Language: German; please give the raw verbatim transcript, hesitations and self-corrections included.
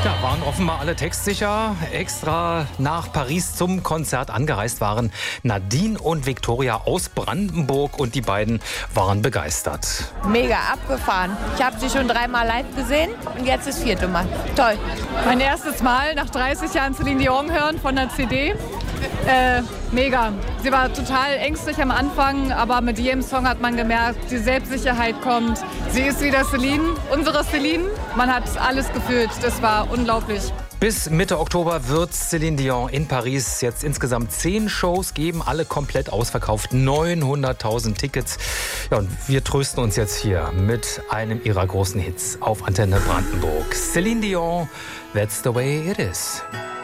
Ja, waren offenbar alle textsicher. Extra nach Paris zum Konzert angereist waren Nadine und Viktoria aus Brandenburg und die beiden waren begeistert. Mega abgefahren. Ich habe sie schon dreimal live gesehen und jetzt das vierte Mal. Toll. Mein erstes Mal nach dreißig Jahren Céline Dion hören von der C D. Äh, mega. Sie war total ängstlich am Anfang, aber mit jedem Song hat man gemerkt, die Selbstsicherheit kommt. Sie ist wieder Céline, unsere Céline. Man hat alles gefühlt. Das war unglaublich. Bis Mitte Oktober wird Céline Dion in Paris jetzt insgesamt zehn Shows geben, alle komplett ausverkauft, neunhunderttausend Tickets. Ja, und wir trösten uns jetzt hier mit einem ihrer großen Hits auf Antenne Brandenburg. Céline Dion, That's the way it is.